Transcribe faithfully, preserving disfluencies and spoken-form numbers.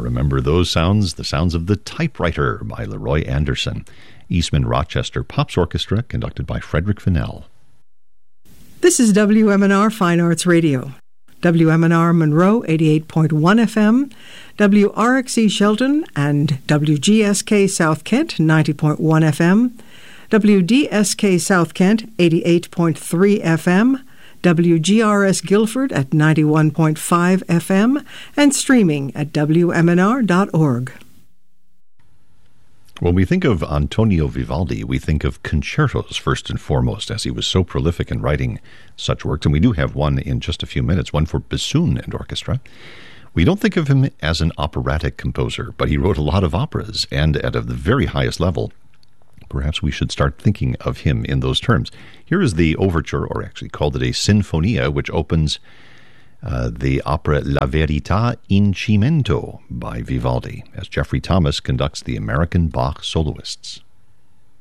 remember those sounds, the sounds of the typewriter by Leroy Anderson. Eastman Rochester Pops Orchestra, conducted by Frederick Fennell. This is W M N R Fine Arts Radio. W M N R Monroe, eighty-eight point one F M, W R X E Shelton and W G S K South Kent, ninety point one F M, W D S K South Kent, eighty-eight point three F M, W G R S Guilford at ninety-one point five F M, and streaming at W M N R dot org. When we think of Antonio Vivaldi, we think of concertos first and foremost, as he was so prolific in writing such works, and we do have one in just a few minutes, one for bassoon and orchestra. We don't think of him as an operatic composer, but he wrote a lot of operas, and at the very highest level. Perhaps we should start thinking of him in those terms. Here is the overture, or actually called it a sinfonia, which opens uh, the opera La Verità in Cimento by Vivaldi, as Jeffrey Thomas conducts the American Bach soloists.